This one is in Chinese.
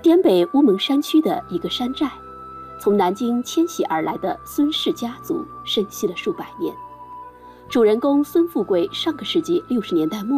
滇北乌蒙山区的一个山寨，从南京迁徙而来的孙氏家族生息了数百年。主人公孙富贵上个世纪60年代末